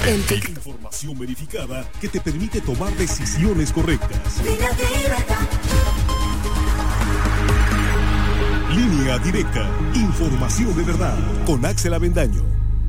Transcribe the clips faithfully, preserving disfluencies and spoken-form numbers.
en TikTok. Información verificada que te permite tomar decisiones correctas. Línea Directa. Información de verdad. Con Axel Avendaño.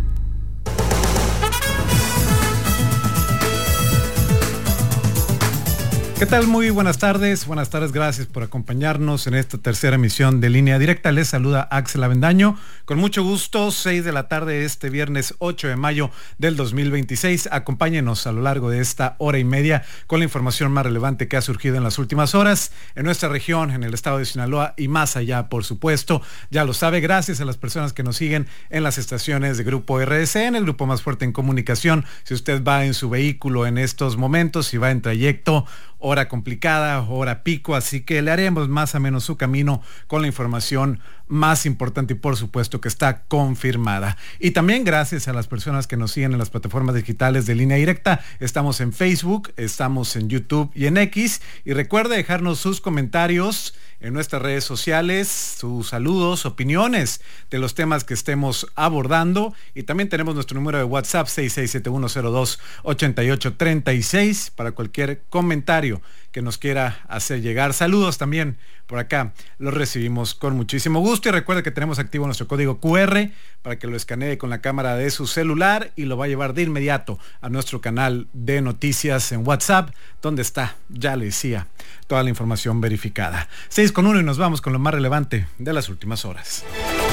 ¿Qué tal? Muy buenas tardes. Buenas tardes, gracias por acompañarnos en esta tercera emisión de Línea Directa. Les saluda Axel Avendaño. Con mucho gusto, seis de la tarde este viernes ocho de mayo del dos mil veintiséis. Acompáñenos a lo largo de esta hora y media con la información más relevante que ha surgido en las últimas horas en nuestra región, en el estado de Sinaloa y más allá, por supuesto. Ya lo sabe, gracias a las personas que nos siguen en las estaciones de Grupo R S N, el grupo más fuerte en comunicación. Si usted va en su vehículo en estos momentos, si va en trayecto, hora complicada, hora pico, así que le haremos más o menos su camino con la información más importante y por supuesto que está confirmada. Y también gracias a las personas que nos siguen en las plataformas digitales de Línea Directa. Estamos en Facebook, estamos en YouTube y en X. Y recuerde dejarnos sus comentarios en nuestras redes sociales, sus saludos, opiniones de los temas que estemos abordando. Y también tenemos nuestro número de WhatsApp seis seis siete uno cero dos ocho ocho tres seis para cualquier comentario que nos quiera hacer llegar. Saludos también por acá, los recibimos con muchísimo gusto. Y recuerde que tenemos activo nuestro código cu erre para que lo escanee con la cámara de su celular y lo va a llevar de inmediato a nuestro canal de noticias en WhatsApp, donde está, ya le decía, toda la información verificada. seis con uno y nos vamos con lo más relevante de las últimas horas.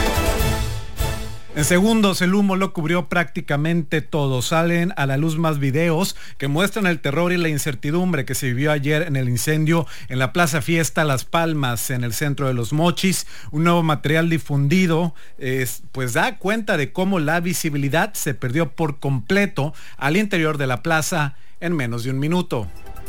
En segundos, el humo lo cubrió prácticamente todo. Salen a la luz más videos que muestran el terror y la incertidumbre que se vivió ayer en el incendio en la Plaza Fiesta Las Palmas, en el centro de Los Mochis. Un nuevo material difundido es, pues da cuenta de cómo la visibilidad se perdió por completo al interior de la plaza en menos de un minuto.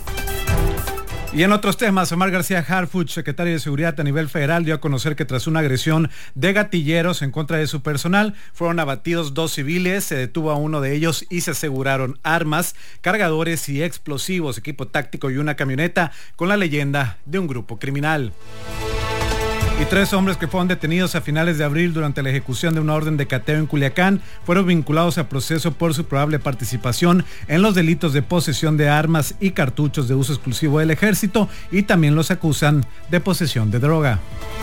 Y en otros temas, Omar García Harfuch, secretario de Seguridad a nivel federal, dio a conocer que tras una agresión de gatilleros en contra de su personal, fueron abatidos dos civiles, se detuvo a uno de ellos y se aseguraron armas, cargadores y explosivos, equipo táctico y una camioneta con la leyenda de un grupo criminal. Y tres hombres que fueron detenidos a finales de abril durante la ejecución de una orden de cateo en Culiacán fueron vinculados a proceso por su probable participación en los delitos de posesión de armas y cartuchos de uso exclusivo del ejército, y también los acusan de posesión de droga.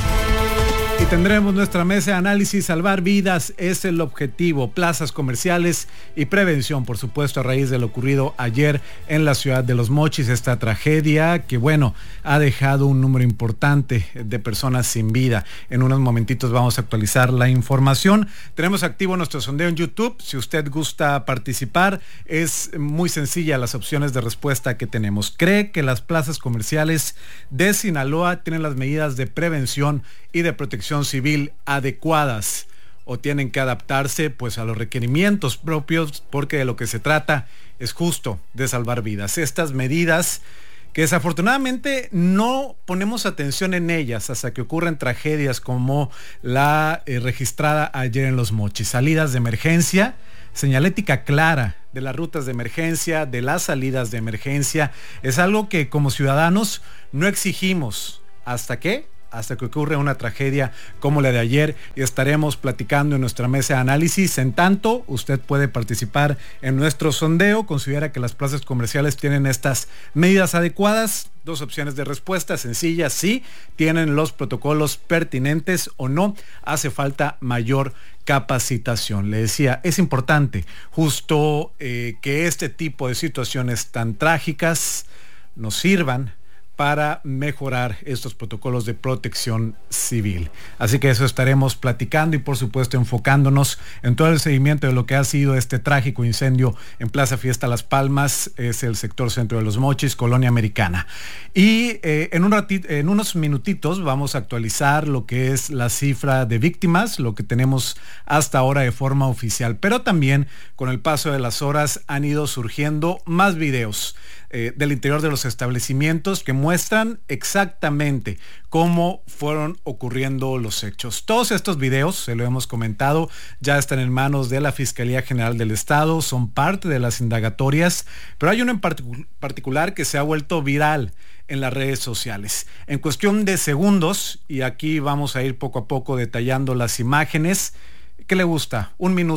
Y tendremos nuestra mesa de análisis. Salvar vidas es el objetivo. Plazas comerciales y prevención, por supuesto, a raíz de lo ocurrido ayer en la ciudad de Los Mochis. Esta tragedia que, bueno, ha dejado un número importante de personas sin vida. En unos momentitos vamos a actualizar la información. Tenemos activo nuestro sondeo en YouTube. Si usted gusta participar, es muy sencilla las opciones de respuesta que tenemos. ¿Cree que las plazas comerciales de Sinaloa tienen las medidas de prevención y de protección civil adecuadas, o tienen que adaptarse pues a los requerimientos propios, porque de lo que se trata es justo de salvar vidas? Estas medidas que desafortunadamente no ponemos atención en ellas hasta que ocurren tragedias como la eh, registrada ayer en Los Mochis. Salidas de emergencia, señalética clara de las rutas de emergencia, de las salidas de emergencia, es algo que como ciudadanos no exigimos. ¿Hasta qué? Hasta que ocurre una tragedia como la de ayer, y estaremos platicando en nuestra mesa de análisis. En tanto, usted puede participar en nuestro sondeo. ¿Considera que las plazas comerciales tienen estas medidas adecuadas? Dos opciones de respuesta sencillas: sí. ¿Tienen los protocolos pertinentes o no? Hace falta mayor capacitación. Le decía, es importante justo eh, que este tipo de situaciones tan trágicas nos sirvan para mejorar estos protocolos de protección civil. Así que eso estaremos platicando y por supuesto enfocándonos en todo el seguimiento de lo que ha sido este trágico incendio en Plaza Fiesta Las Palmas, es el sector centro de Los Mochis, Colonia Americana. Y eh, en, un ratito, en unos minutitos vamos a actualizar lo que es la cifra de víctimas, lo que tenemos hasta ahora de forma oficial, pero también con el paso de las horas han ido surgiendo más videos Eh, del interior de los establecimientos que muestran exactamente cómo fueron ocurriendo los hechos. Todos estos videos, se lo hemos comentado, ya están en manos de la Fiscalía General del Estado, son parte de las indagatorias, pero hay uno en partic- particular que se ha vuelto viral en las redes sociales. En cuestión de segundos, y aquí vamos a ir poco a poco detallando las imágenes, ¿qué le gusta? Un minuto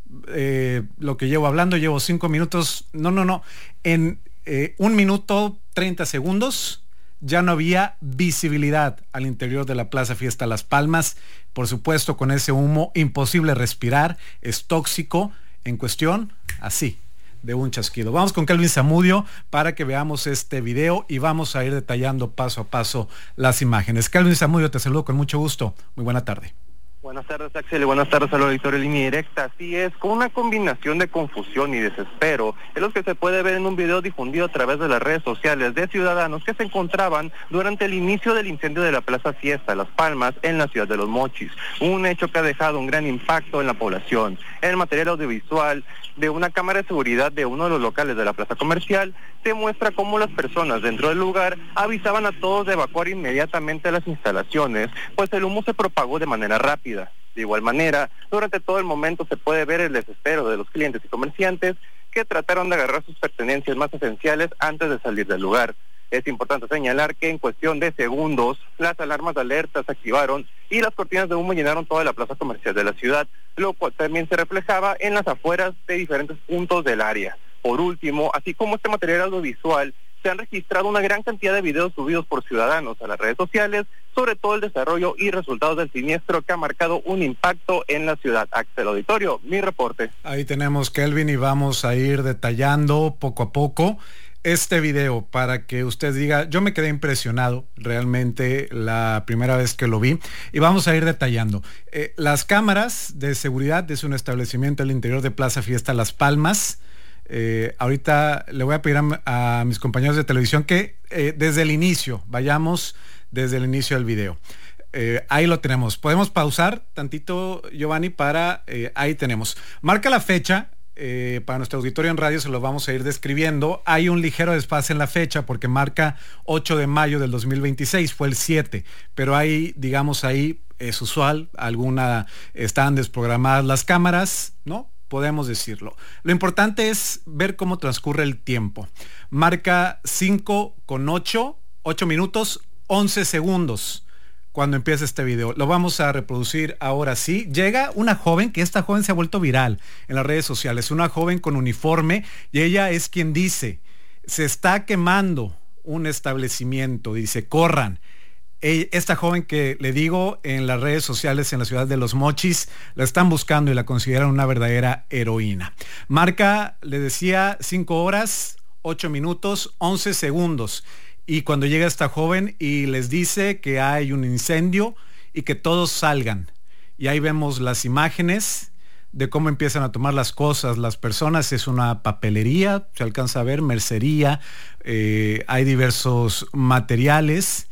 eh, lo que llevo hablando, llevo cinco minutos, no, no, no, en eh, un minuto treinta segundos ya no había visibilidad al interior de la Plaza Fiesta Las Palmas. Por supuesto, con ese humo imposible respirar, es tóxico. En cuestión, así, de un chasquido. Vamos con Kelvin Zamudio para que veamos este video y vamos a ir detallando paso a paso las imágenes. Kelvin Zamudio, te saludo con mucho gusto. Muy buena tarde. Buenas tardes, Axel, y buenas tardes al auditorio de Línea Directa. Así es, con una combinación de confusión y desespero, es lo que se puede ver en un video difundido a través de las redes sociales de ciudadanos que se encontraban durante el inicio del incendio de la Plaza Fiesta Las Palmas en la ciudad de Los Mochis. Un hecho que ha dejado un gran impacto en la población. En el material audiovisual de una cámara de seguridad de uno de los locales de la plaza comercial, se muestra cómo las personas dentro del lugar avisaban a todos de evacuar inmediatamente las instalaciones, pues el humo se propagó de manera rápida. De igual manera, durante todo el momento se puede ver el desespero de los clientes y comerciantes que trataron de agarrar sus pertenencias más esenciales antes de salir del lugar. Es importante señalar que en cuestión de segundos, las alarmas de alerta se activaron y las cortinas de humo llenaron toda la plaza comercial de la ciudad, lo cual también se reflejaba en las afueras de diferentes puntos del área. Por último, así como este material audiovisual, se han registrado una gran cantidad de videos subidos por ciudadanos a las redes sociales, sobre todo el desarrollo y resultados del siniestro que ha marcado un impacto en la ciudad. Axel, Auditorio, mi reporte. Ahí tenemos, Kelvin, y vamos a ir detallando poco a poco este video para que usted diga, yo me quedé impresionado realmente la primera vez que lo vi, y vamos a ir detallando. Eh, las cámaras de seguridad es un establecimiento al interior de Plaza Fiesta Las Palmas. Eh, ahorita le voy a pedir a, a mis compañeros de televisión que eh, desde el inicio, vayamos desde el inicio del video. Eh, ahí lo tenemos. Podemos pausar tantito, Giovanni, para... Eh, ahí tenemos. Marca la fecha. Eh, para nuestro auditorio en radio se lo vamos a ir describiendo. Hay un ligero desfase en la fecha porque marca ocho de mayo del dos mil veintiséis, fue el siete, pero hay, digamos ahí, es usual, alguna están desprogramadas las cámaras, ¿no? Podemos decirlo. Lo importante es ver cómo transcurre el tiempo. Marca cinco con ocho, ocho minutos, once segundos. Cuando empieza este video, lo vamos a reproducir ahora sí. Llega una joven, que esta joven se ha vuelto viral en las redes sociales, una joven con uniforme, y ella es quien dice, se está quemando un establecimiento, dice, corran. Esta joven que le digo en las redes sociales en la ciudad de Los Mochis, la están buscando y la consideran una verdadera heroína. Marca, le decía, cinco horas, ocho minutos, once segundos. Y cuando llega esta joven y les dice que hay un incendio y que todos salgan. Y ahí vemos las imágenes de cómo empiezan a tomar las cosas las personas. Es una papelería, se alcanza a ver, mercería, eh, hay diversos materiales.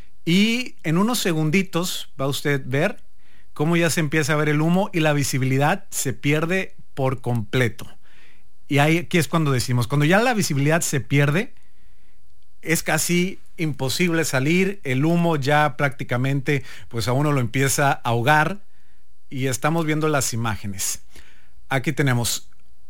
Y en unos segunditos va usted a ver cómo ya se empieza a ver el humo y la visibilidad se pierde por completo. Y ahí, aquí es cuando decimos, cuando ya la visibilidad se pierde, es casi imposible salir, el humo ya prácticamente pues a uno lo empieza a ahogar y estamos viendo las imágenes. Aquí tenemos,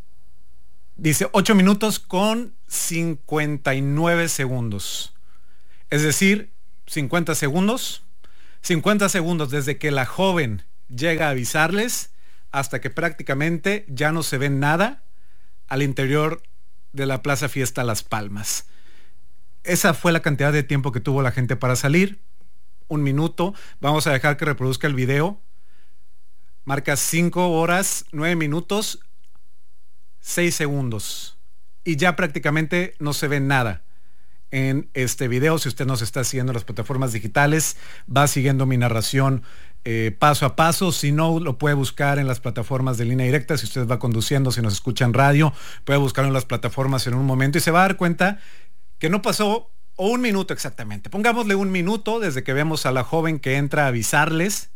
dice ocho minutos con cincuenta y nueve segundos. Es decir, cincuenta segundos, cincuenta segundos desde que la joven llega a avisarles hasta que prácticamente ya no se ve nada al interior de la Plaza Fiesta Las Palmas. Esa fue la cantidad de tiempo que tuvo la gente para salir. Un minuto. Vamos a dejar que reproduzca el video. Marca cinco horas, nueve minutos, seis segundos. Y ya prácticamente no se ve nada en este video. Si usted nos está siguiendo en las plataformas digitales, va siguiendo mi narración eh, paso a paso. Si no, lo puede buscar en las plataformas de Línea Directa. Si usted va conduciendo, si nos escucha en radio, puede buscarlo en las plataformas en un momento y se va a dar cuenta que no pasó o un minuto exactamente. Pongámosle un minuto desde que vemos a la joven que entra a avisarles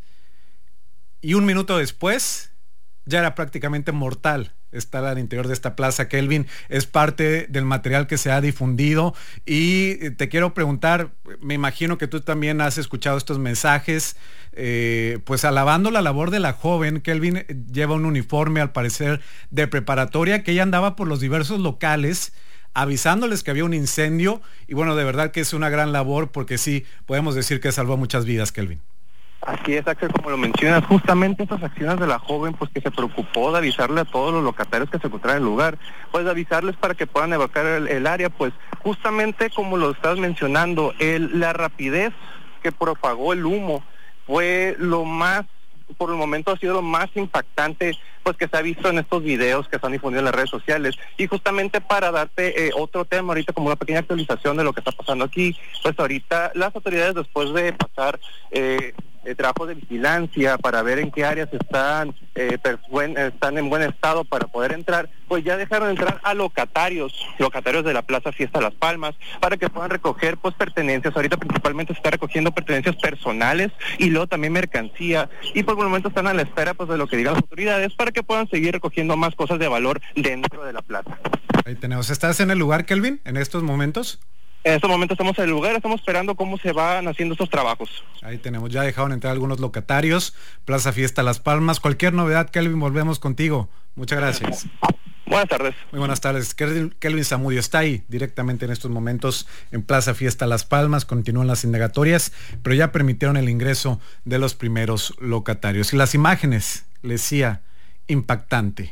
y un minuto después ya era prácticamente mortal estar al interior de esta plaza. Kelvin, es parte del material que se ha difundido y te quiero preguntar, me imagino que tú también has escuchado estos mensajes, eh, pues alabando la labor de la joven. Kelvin lleva un uniforme al parecer de preparatoria, que ella andaba por los diversos locales avisándoles que había un incendio y bueno, de verdad que es una gran labor porque sí, podemos decir que salvó muchas vidas, Kelvin. Así es, Axel, como lo mencionas, justamente estas acciones de la joven, pues que se preocupó de avisarle a todos los locatarios que se encontraban en el lugar, pues de avisarles para que puedan evacuar el, el área, pues justamente como lo estás mencionando, el, la rapidez que propagó el humo fue lo más, por el momento ha sido lo más impactante pues que se ha visto en estos videos que se han difundido en las redes sociales. Y justamente para darte eh, otro tema ahorita, como una pequeña actualización de lo que está pasando aquí, pues ahorita las autoridades, después de pasar eh, el trabajo de vigilancia para ver en qué áreas están eh, per, buen, están en buen estado para poder entrar, pues ya dejaron entrar a locatarios, locatarios de la Plaza Fiesta Las Palmas, para que puedan recoger pues pertenencias. Ahorita principalmente se está recogiendo pertenencias personales y luego también mercancía, y por el momento están a la espera pues de lo que digan las autoridades para que puedan seguir recogiendo más cosas de valor dentro de la plaza. Ahí tenemos. ¿Estás en el lugar, Kelvin, en estos momentos? En estos momentos estamos en el lugar, estamos esperando cómo se van haciendo estos trabajos. Ahí tenemos, ya dejaron entrar algunos locatarios, Plaza Fiesta Las Palmas. Cualquier novedad, Kelvin, volvemos contigo. Muchas gracias. Buenas tardes. Muy buenas tardes. Kelvin Zamudio está ahí directamente en estos momentos en Plaza Fiesta Las Palmas. Continúan las indagatorias, pero ya permitieron el ingreso de los primeros locatarios. Y las imágenes, les decía, impactante.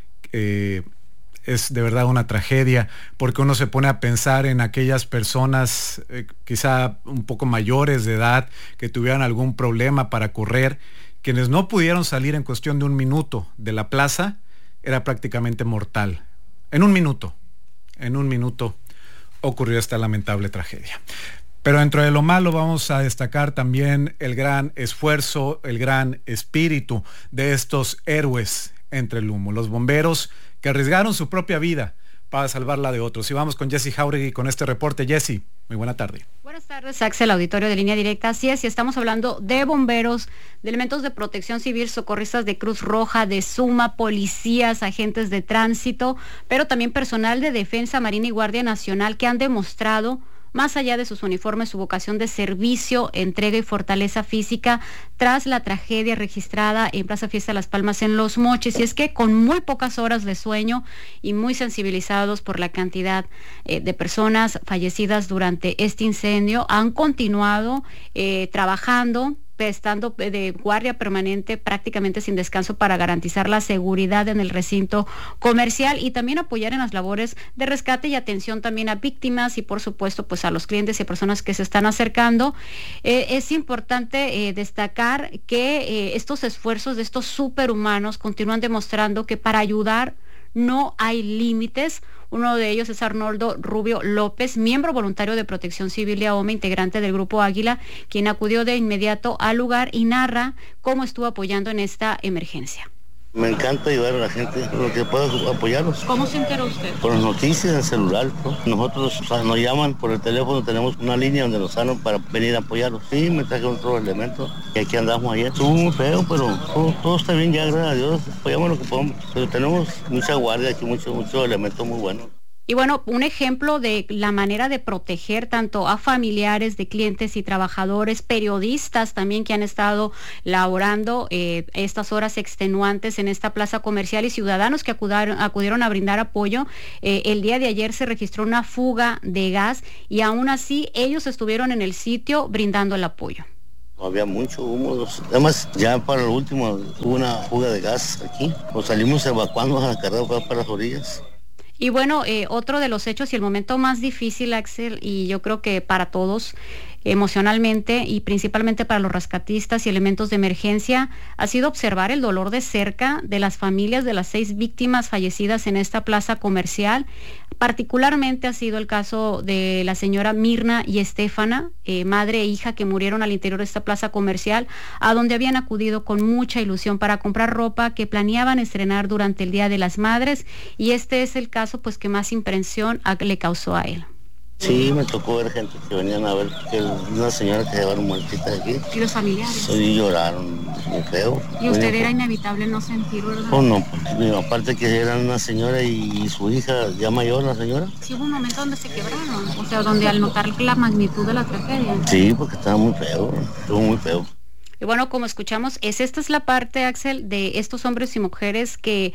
Eh, es de verdad una tragedia, porque uno se pone a pensar en aquellas personas eh, quizá un poco mayores de edad, que tuvieran algún problema para correr, quienes no pudieron salir en cuestión de un minuto de la plaza. Era prácticamente mortal. En un minuto, en un minuto ocurrió esta lamentable tragedia. Pero dentro de lo malo vamos a destacar también el gran esfuerzo, el gran espíritu de estos héroes entre el humo, los bomberos que arriesgaron su propia vida para salvar la de otros. Y vamos con Jessy Jauregui con este reporte. Jessy, muy buena tarde. Buenas tardes, Axel, auditorio de Línea Directa. Así es, y estamos hablando de bomberos, de elementos de protección civil, socorristas de Cruz Roja, de SUMA, policías, agentes de tránsito, pero también personal de Defensa, Marina y Guardia Nacional que han demostrado, más allá de sus uniformes, su vocación de servicio, entrega y fortaleza física tras la tragedia registrada en Plaza Fiesta Las Palmas en Los Mochis. Y es que con muy pocas horas de sueño y muy sensibilizados por la cantidad eh, de personas fallecidas durante este incendio, han continuado eh, trabajando, estando de guardia permanente prácticamente sin descanso para garantizar la seguridad en el recinto comercial y también apoyar en las labores de rescate y atención también a víctimas y por supuesto pues a los clientes y personas que se están acercando. Eh, es importante eh, destacar que eh, estos esfuerzos de estos superhumanos continúan demostrando que para ayudar no hay límites. Uno de ellos es Arnoldo Rubio López, miembro voluntario de Protección Civil de AOME, integrante del Grupo Águila, quien acudió de inmediato al lugar y narra cómo estuvo apoyando en esta emergencia. Me encanta ayudar a la gente, lo que puedo apoyarlos. ¿Cómo se enteró usted? Por las noticias, en celular. ¿No? Nosotros, o sea, nos llaman por el teléfono, tenemos una línea donde nos salen para venir a apoyarlos. Sí, me traje otros elementos y aquí andamos ayer. Estuvo muy feo, pero todo, todo está bien ya, gracias a Dios. Apoyamos lo que podemos. Pero tenemos mucha guardia aquí, muchos muchos elementos muy buenos. Y bueno, un ejemplo de la manera de proteger tanto a familiares de clientes y trabajadores, periodistas también que han estado laborando eh, estas horas extenuantes en esta plaza comercial y ciudadanos que acudaron, acudieron a brindar apoyo. Eh, el día de ayer se registró una fuga de gas y aún así ellos estuvieron en el sitio brindando el apoyo. Había mucho humo, además ya para lo último hubo una fuga de gas aquí, nos salimos evacuando a la carrera para las orillas. Y bueno, eh, otro de los hechos y el momento más difícil, Axel, y yo creo que para todos emocionalmente y principalmente para los rescatistas y elementos de emergencia, ha sido observar el dolor de cerca de las familias de las seis víctimas fallecidas en esta plaza comercial. Particularmente ha sido el caso de la señora Mirna y Estefana, eh, madre e hija que murieron al interior de esta plaza comercial, a donde habían acudido con mucha ilusión para comprar ropa que planeaban estrenar durante el Día de las Madres, y este es el caso pues que más impresión le causó a él. Sí, me tocó ver gente que venían a ver que una señora que llevaron muertita aquí. ¿Y los familiares? Sí, lloraron, muy feo. ¿Y usted era inevitable no sentir, verdad? Oh, no, pues, aparte que eran una señora y su hija ya mayor, la señora. Sí, hubo un momento donde se quebraron, o sea, donde al notar la magnitud de la tragedia. Sí, porque estaba muy feo, estuvo muy feo. Y bueno, como escuchamos, es esta es la parte, Axel, de estos hombres y mujeres que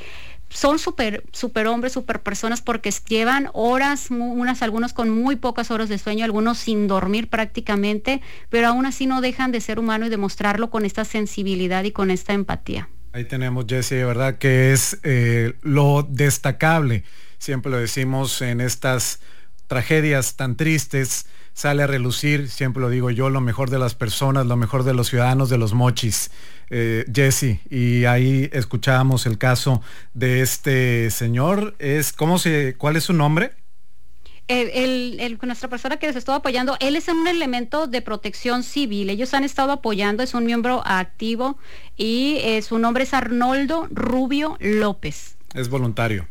son super, super hombres, super personas, porque llevan horas, unas, algunos con muy pocas horas de sueño, algunos sin dormir prácticamente, pero aún así no dejan de ser humanos y demostrarlo con esta sensibilidad y con esta empatía. Ahí tenemos, Jessie, de verdad que es eh, lo destacable, siempre lo decimos en estas tragedias tan tristes, sale a relucir, siempre lo digo yo, lo mejor de las personas, lo mejor de los ciudadanos, de los mochis, eh, Jessie, y ahí escuchábamos el caso de este señor, es, ¿cómo se, cuál es su nombre? El, el, el, nuestra persona que les estuvo apoyando, él es un elemento de protección civil, ellos han estado apoyando, es un miembro activo y eh, su nombre es Arnoldo Rubio López. Es voluntario.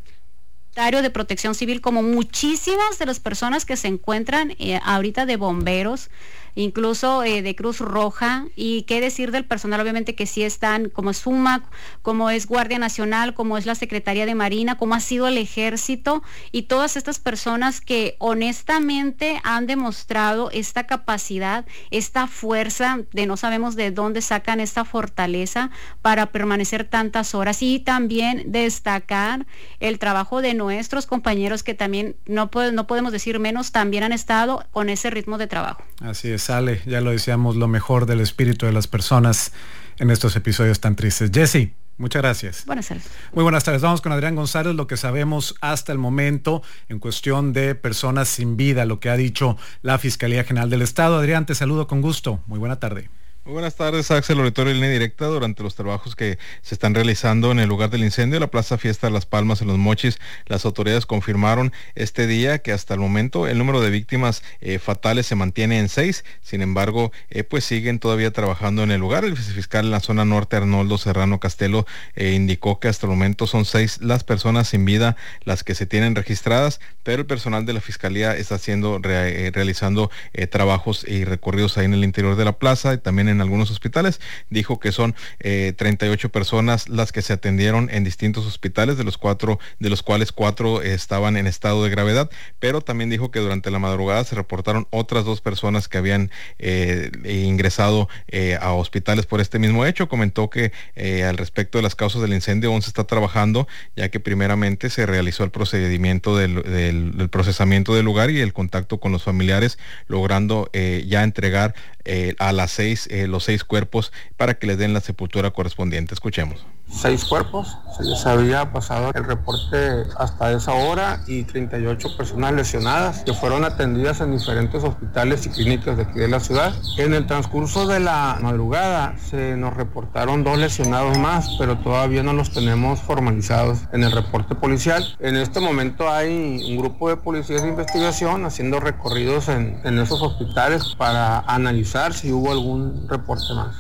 De protección civil, como muchísimas de las personas que se encuentran eh, ahorita de bomberos, incluso eh, de Cruz Roja, y qué decir del personal, obviamente que sí están, como es SUMA, como es Guardia Nacional, como es la Secretaría de Marina, como ha sido el Ejército, y todas estas personas que honestamente han demostrado esta capacidad, esta fuerza, de no sabemos de dónde sacan esta fortaleza para permanecer tantas horas, y también destacar el trabajo de nuestros compañeros que también, no, puede, no podemos decir menos, también han estado con ese ritmo de trabajo. Así es. Sale, ya lo decíamos, lo mejor del espíritu de las personas en estos episodios tan tristes. Jessie, muchas gracias. Buenas tardes. Muy buenas tardes. Vamos con Adrián González, lo que sabemos hasta el momento en cuestión de personas sin vida, lo que ha dicho la Fiscalía General del Estado. Adrián, te saludo con gusto. Muy buena tarde. Muy buenas tardes, Axel, auditorio de Línea Directa. Durante los trabajos que se están realizando en el lugar del incendio, la Plaza Fiesta de Las Palmas en Los Mochis, las autoridades confirmaron este día que hasta el momento el número de víctimas eh, fatales se mantiene en seis. Sin embargo, eh, pues siguen todavía trabajando en el lugar. El fiscal en la zona norte, Arnoldo Serrano Castelo, eh, indicó que hasta el momento son seis las personas sin vida las que se tienen registradas, pero el personal de la Fiscalía está haciendo, re, eh, realizando eh, trabajos y recorridos ahí en el interior de la plaza y también en en algunos hospitales. Dijo que son eh, treinta y ocho personas las que se atendieron en distintos hospitales, de los cuatro, de los cuales cuatro eh, estaban en estado de gravedad, pero también dijo que durante la madrugada se reportaron otras dos personas que habían eh, ingresado eh, a hospitales por este mismo hecho. Comentó que eh, al respecto de las causas del incendio aún se está trabajando, ya que primeramente se realizó el procedimiento del, del, del procesamiento del lugar y el contacto con los familiares, logrando eh, ya entregar eh, a las seis eh, los seis cuerpos para que les den la sepultura correspondiente. Escuchemos. Seis cuerpos, se les había pasado el reporte hasta esa hora y treinta y ocho personas lesionadas que fueron atendidas en diferentes hospitales y clínicas de aquí de la ciudad. En el transcurso de la madrugada se nos reportaron dos lesionados más, pero todavía no los tenemos formalizados en el reporte policial. En este momento hay un grupo de policías de investigación haciendo recorridos en, en esos hospitales para analizar si hubo algún reporte más.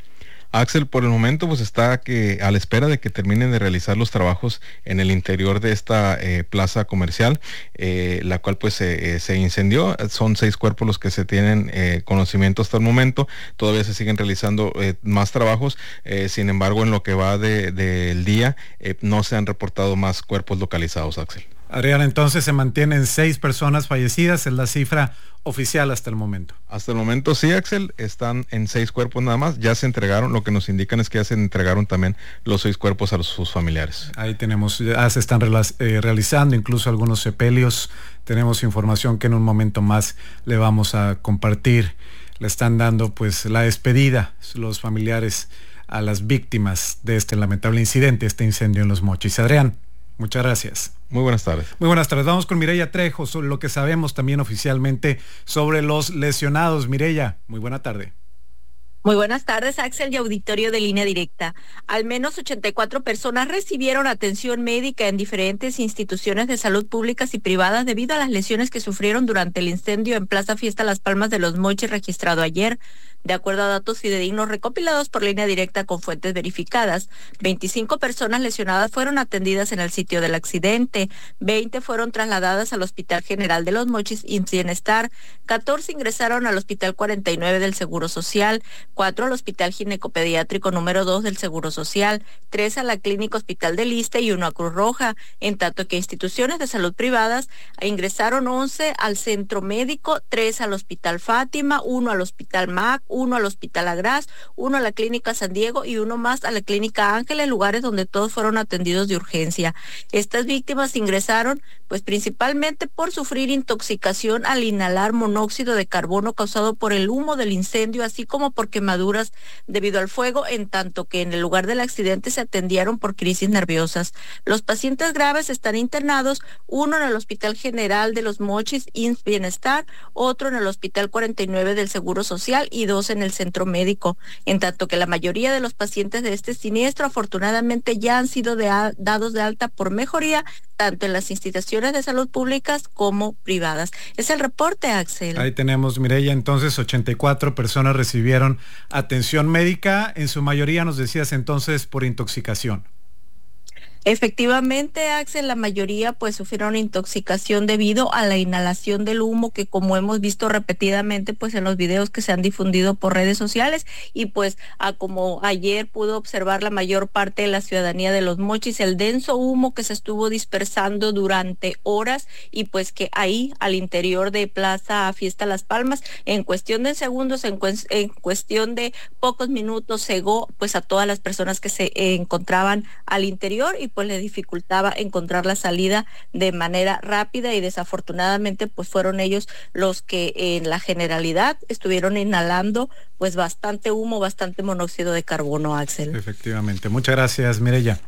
Axel, por el momento pues está que a la espera de que terminen de realizar los trabajos en el interior de esta eh, plaza comercial, eh, la cual pues eh, se incendió. Son seis cuerpos los que se tienen eh, conocimiento hasta el momento. Todavía se siguen realizando eh, más trabajos. Eh, sin embargo, en lo que va de, del día eh, no se han reportado más cuerpos localizados, Axel. Adrián, entonces se mantienen seis personas fallecidas, es la cifra oficial hasta el momento. Hasta el momento sí, Axel, están en seis cuerpos nada más, ya se entregaron, lo que nos indican es que ya se entregaron también los seis cuerpos a los, sus familiares. Ahí tenemos, ya se están eh, realizando incluso algunos sepelios, tenemos información que en un momento más le vamos a compartir, le están dando pues la despedida los familiares a las víctimas de este lamentable incidente, este incendio en Los Mochis. Adrián, muchas gracias. Muy buenas tardes. Muy buenas tardes. Vamos con Mireya Trejo sobre lo que sabemos también oficialmente sobre los lesionados. Mireya, muy buena tarde. Muy buenas tardes, Axel y auditorio de Línea Directa. Al menos ochenta y cuatro personas recibieron atención médica en diferentes instituciones de salud públicas y privadas debido a las lesiones que sufrieron durante el incendio en Plaza Fiesta Las Palmas de Los Mochis registrado ayer. De acuerdo a datos fidedignos recopilados por Línea Directa con fuentes verificadas, veinticinco personas lesionadas fueron atendidas en el sitio del accidente, veinte fueron trasladadas al Hospital General de Los Mochis y Bienestar, catorce ingresaron al Hospital cuarenta y nueve del Seguro Social, cuatro al Hospital Ginecopediátrico número dos del Seguro Social, tres a la Clínica Hospital del Iste y uno a Cruz Roja, en tanto que instituciones de salud privadas ingresaron once al Centro Médico, tres al Hospital Fátima, uno al Hospital M A C, uno al Hospital Agraz, uno a la Clínica San Diego y uno más a la Clínica Ángeles, lugares donde todos fueron atendidos de urgencia. Estas víctimas ingresaron pues principalmente por sufrir intoxicación al inhalar monóxido de carbono causado por el humo del incendio, así como por quemaduras debido al fuego, en tanto que en el lugar del accidente se atendieron por crisis nerviosas. Los pacientes graves están internados, uno en el Hospital General de los Mochis, I M S S Bienestar, otro en el Hospital cuarenta y nueve del Seguro Social y dos en el Centro Médico, en tanto que la mayoría de los pacientes de este siniestro afortunadamente ya han sido de a, dados de alta por mejoría, tanto en las instituciones de salud públicas como privadas. Es el reporte, Axel. Ahí tenemos, Mireya, entonces ochenta y cuatro personas recibieron atención médica, en su mayoría nos decías entonces por intoxicación. Efectivamente, Axel, la mayoría pues sufrieron intoxicación debido a la inhalación del humo, que como hemos visto repetidamente pues en los videos que se han difundido por redes sociales, y pues a como ayer pudo observar la mayor parte de la ciudadanía de Los Mochis, el denso humo que se estuvo dispersando durante horas y pues que ahí al interior de Plaza Fiesta Las Palmas, en cuestión de segundos, en, cu en cuestión de pocos minutos, cegó pues a todas las personas que se eh, encontraban al interior y pues le dificultaba encontrar la salida de manera rápida, y desafortunadamente pues fueron ellos los que en la generalidad estuvieron inhalando pues bastante humo, bastante monóxido de carbono, Axel. Efectivamente. Muchas gracias, Mireya.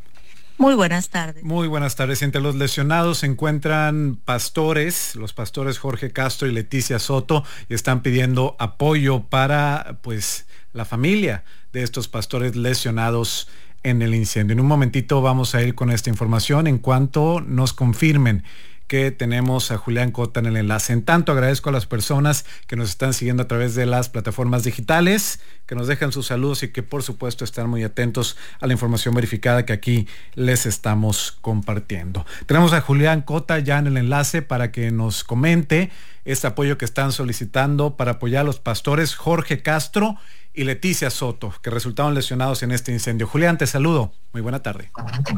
Muy buenas tardes. Muy buenas tardes. Entre los lesionados se encuentran pastores, los pastores Jorge Castro y Leticia Soto, y están pidiendo apoyo para pues la familia de estos pastores lesionados en el incendio. En un momentito vamos a ir con esta información en cuanto nos confirmen que tenemos a Julián Cota en el enlace. En tanto, agradezco a las personas que nos están siguiendo a través de las plataformas digitales, que nos dejan sus saludos y que por supuesto están muy atentos a la información verificada que aquí les estamos compartiendo. Tenemos a Julián Cota ya en el enlace para que nos comente este apoyo que están solicitando para apoyar a los pastores Jorge Castro y Leticia Soto, que resultaron lesionados en este incendio. Julián, te saludo. Muy buena tarde.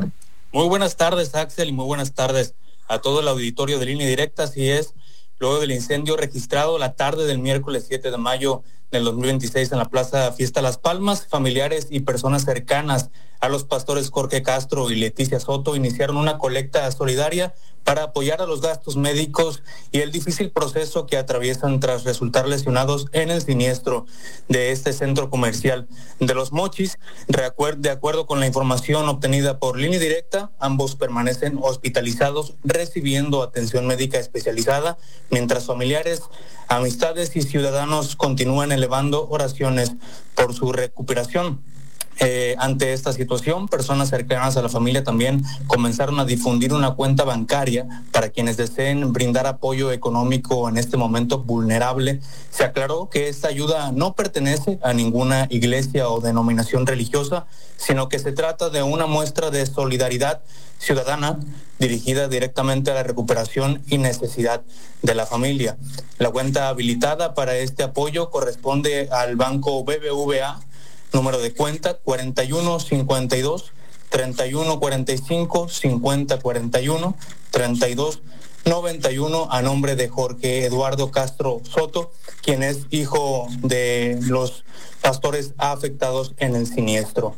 Muy buenas tardes, Axel, y muy buenas tardes a todo el auditorio de Línea Directa. Así es, luego del incendio registrado la tarde del miércoles siete de mayo del dos mil veintiséis en la Plaza Fiesta Las Palmas, familiares y personas cercanas a los pastores Jorge Castro y Leticia Soto iniciaron una colecta solidaria para apoyar a los gastos médicos y el difícil proceso que atraviesan tras resultar lesionados en el siniestro de este centro comercial de Los Mochis. De acuerdo con la información obtenida por Línea Directa, ambos permanecen hospitalizados recibiendo atención médica especializada, mientras familiares, amistades y ciudadanos continúan elevando oraciones por su recuperación. Eh, ante esta situación, personas cercanas a la familia también comenzaron a difundir una cuenta bancaria para quienes deseen brindar apoyo económico en este momento vulnerable. Se aclaró que esta ayuda no pertenece a ninguna iglesia o denominación religiosa, sino que se trata de una muestra de solidaridad ciudadana dirigida directamente a la recuperación y necesidad de la familia. La cuenta habilitada para este apoyo corresponde al Banco B B V A, número de cuenta cuarenta y uno cincuenta y dos, treinta y uno cuarenta y cinco, cincuenta cuarenta y uno, treinta y dos noventa y uno, a nombre de Jorge Eduardo Castro Soto, quien es hijo de los pastores afectados en el siniestro.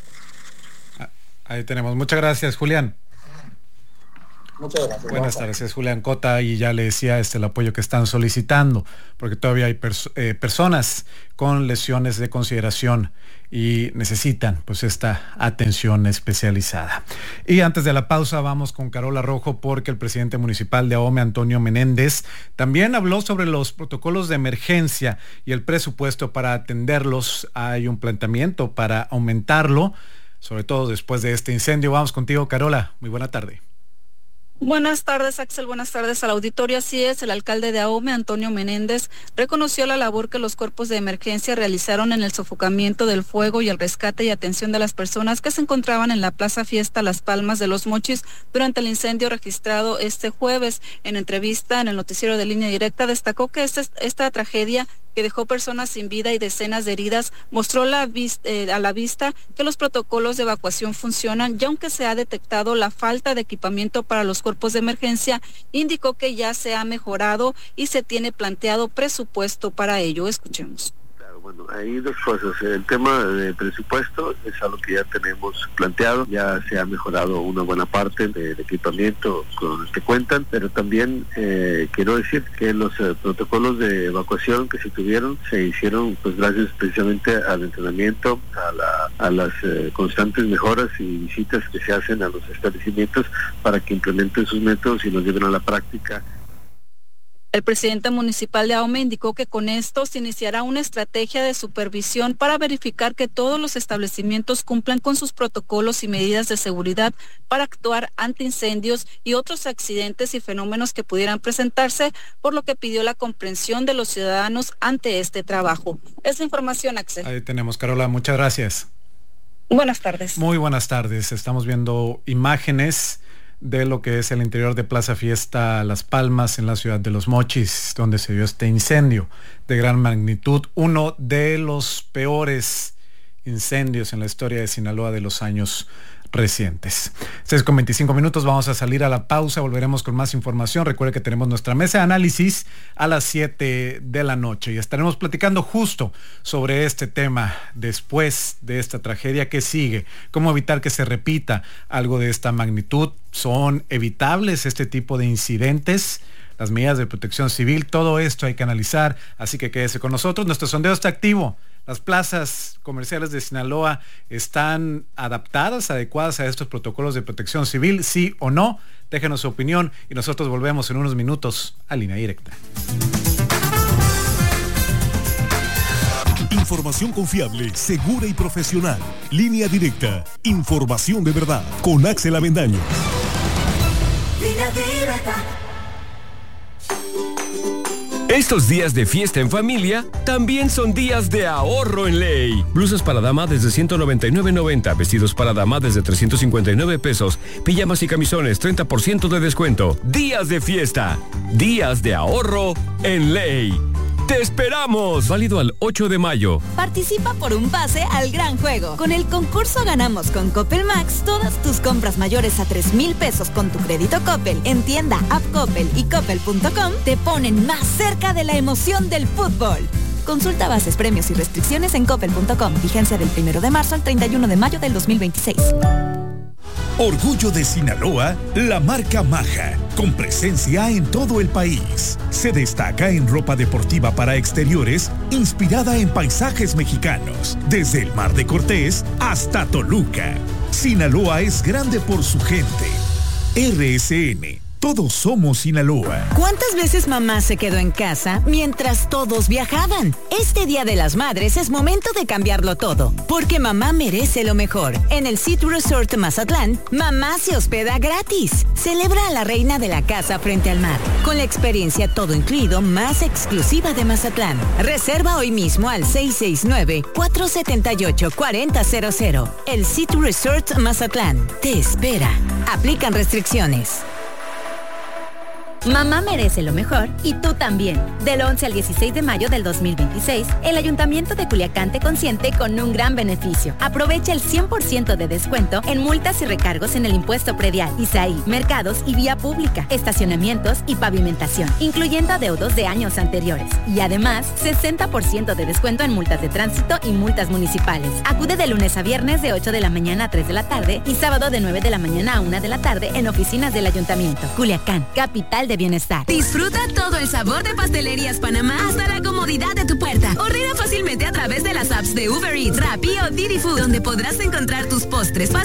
Ahí tenemos. Muchas gracias, Julián. Muchas gracias. Buenas tardes, es Julián Cota, y ya le decía este el apoyo que están solicitando, porque todavía hay pers eh, personas con lesiones de consideración y necesitan pues esta atención especializada. Y antes de la pausa vamos con Carola Rojo, porque el presidente municipal de Ahome, Antonio Menéndez, también habló sobre los protocolos de emergencia y el presupuesto para atenderlos. Hay un planteamiento para aumentarlo, sobre todo después de este incendio. Vamos contigo, Carola. Muy buena tarde. Buenas tardes, Axel. Buenas tardes al auditorio. Así es, el alcalde de Ahome, Antonio Menéndez, reconoció la labor que los cuerpos de emergencia realizaron en el sofocamiento del fuego y el rescate y atención de las personas que se encontraban en la Plaza Fiesta Las Palmas de Los Mochis durante el incendio registrado este jueves. En entrevista en el noticiero de Línea Directa, destacó que esta, esta tragedia que dejó personas sin vida y decenas de heridas, mostró la vista, eh, a la vista que los protocolos de evacuación funcionan y aunque se ha detectado la falta de equipamiento para los cuerpos de emergencia, indicó que ya se ha mejorado y se tiene planteado presupuesto para ello. Escuchemos. Bueno, hay dos cosas. El tema de presupuesto es algo que ya tenemos planteado, ya se ha mejorado una buena parte del equipamiento con el que cuentan, pero también eh, quiero decir que los eh, protocolos de evacuación que se tuvieron se hicieron pues gracias precisamente al entrenamiento, a, la, a las eh, constantes mejoras y visitas que se hacen a los establecimientos para que implementen sus métodos y los lleven a la práctica. El presidente municipal de Ahome indicó que con esto se iniciará una estrategia de supervisión para verificar que todos los establecimientos cumplan con sus protocolos y medidas de seguridad para actuar ante incendios y otros accidentes y fenómenos que pudieran presentarse, por lo que pidió la comprensión de los ciudadanos ante este trabajo. Es la información, Axel. Ahí tenemos, Carola, muchas gracias. Buenas tardes. Muy buenas tardes. Estamos viendo imágenes de lo que es el interior de Plaza Fiesta Las Palmas en la ciudad de Los Mochis, donde se dio este incendio de gran magnitud, uno de los peores incendios en la historia de Sinaloa de los años recientes. seis con veinticinco minutos, vamos a salir a la pausa, volveremos con más información. Recuerde que tenemos nuestra mesa de análisis a las siete de la noche y estaremos platicando justo sobre este tema después de esta tragedia. ¿Qué sigue? ¿Cómo evitar que se repita algo de esta magnitud? ¿Son evitables este tipo de incidentes? Las medidas de protección civil, todo esto hay que analizar, así que quédese con nosotros. Nuestro sondeo está activo. Las plazas comerciales de Sinaloa están adaptadas, adecuadas a estos protocolos de protección civil, sí o no. Déjenos su opinión y nosotros volvemos en unos minutos a Línea Directa. Información confiable, segura y profesional. Línea Directa. Información de verdad. Con Axel Avendaño. Línea Directa. Estos días de fiesta en familia también son días de ahorro en Ley. Blusas para dama desde ciento noventa y nueve noventa, vestidos para dama desde trescientos cincuenta y nueve pesos, pijamas y camisones treinta por ciento de descuento. Días de fiesta, días de ahorro en Ley. ¡Te esperamos! Válido al ocho de mayo. Participa por un pase al gran juego. Con el concurso Ganamos con Coppel Max, todas tus compras mayores a tres mil pesos con tu crédito Coppel en tienda, app Coppel y coppel punto com te ponen más cerca de la emoción del fútbol. Consulta bases, premios y restricciones en coppel punto com. Vigencia del primero de marzo al treinta y uno de mayo del dos mil veintiséis. Orgullo de Sinaloa, la marca Maja, con presencia en todo el país. Se destaca en ropa deportiva para exteriores, inspirada en paisajes mexicanos, desde el Mar de Cortés hasta Toluca. Sinaloa es grande por su gente. R S N. Todos somos Sinaloa. ¿Cuántas veces mamá se quedó en casa mientras todos viajaban? Este Día de las Madres es momento de cambiarlo todo, porque mamá merece lo mejor. En el City Resort Mazatlán, mamá se hospeda gratis. Celebra a la reina de la casa frente al mar, con la experiencia todo incluido más exclusiva de Mazatlán. Reserva hoy mismo al seis seis nueve, cuatro siete ocho, cuatro cero cero cero. El City Resort Mazatlán te espera. Aplican restricciones. Mamá merece lo mejor y tú también. Del once al dieciséis de mayo del dos mil veintiséis, el Ayuntamiento de Culiacán te consiente con un gran beneficio. Aprovecha el cien por ciento de descuento en multas y recargos en el impuesto predial, I S A I, mercados y vía pública, estacionamientos y pavimentación, incluyendo adeudos de años anteriores. Y además, sesenta por ciento de descuento en multas de tránsito y multas municipales. Acude de lunes a viernes de ocho de la mañana a tres de la tarde y sábado de nueve de la mañana a una de la tarde en oficinas del Ayuntamiento. Culiacán, capital de bienestar. Disfruta todo el sabor de Pastelerías Panamá hasta la comodidad de tu puerta. Ordena fácilmente a través de las apps de Uber Eats, Rappi o Didi Food, donde podrás encontrar tus postres,